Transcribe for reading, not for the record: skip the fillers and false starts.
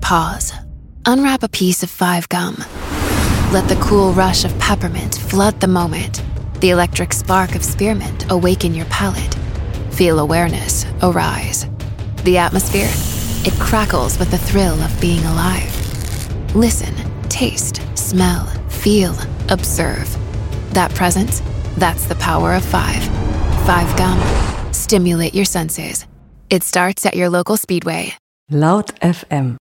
Pause. Unwrap a piece of 5 gum. Let the cool rush of peppermint flood the moment. The electric spark of spearmint awaken your palate. Feel awareness arise. The atmosphere, it crackles with the thrill of being alive. Listen, taste, smell, feel, observe. That presence, that's the power of 5. 5 gum. Stimulate your senses. It starts at your local Speedway. Loud FM